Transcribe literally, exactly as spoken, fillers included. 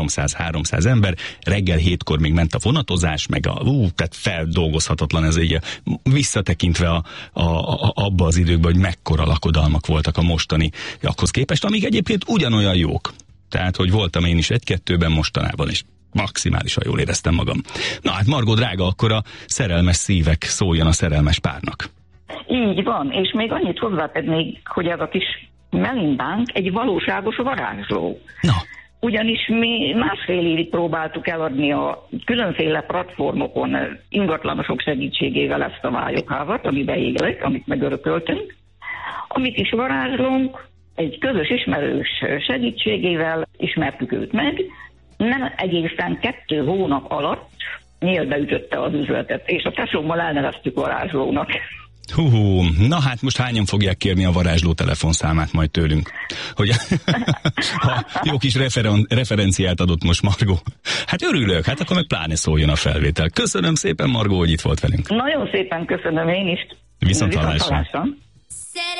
háromszáz ember, reggel hétkor még ment a vonatozás, meg a, ú, tehát feldolgozhatatlan ez így, visszatekintve a, a, a, abba az időkben, hogy mekkora lakodalmak voltak a mostaniakhoz képest, amíg egyébként ugyanolyan jók. Tehát, hogy voltam én is egy-kettőben mostanában is. Maximálisan jól éreztem magam. Na hát Margó drága, akkor a szerelmes szívek szóljon a szerelmes párnak. Így van, és még annyit hozzátennék, hogy ez a kis melindánk egy valóságos varázsló. Na. Ugyanis mi másfél évig próbáltuk eladni a különféle platformokon ingatlanosok segítségével ezt a vályogházat, amiben élek, amit megörököltünk. Amit is varázslunk, egy közös ismerős segítségével ismertük őt meg, nem egészen kettő hónap alatt nyílbe ütötte az üzletet, és a tesómmal elneveztük varázslónak. Hú, hú, na hát most hányan fogják kérni a varázsló telefonszámát majd tőlünk? Hogy ha jó kis referen- referenciát adott most Margó. Hát örülök, hát akkor meg pláne szóljon a felvétel. Köszönöm szépen, Margó, hogy itt volt velünk. Nagyon szépen köszönöm én is. Viszont hallásra.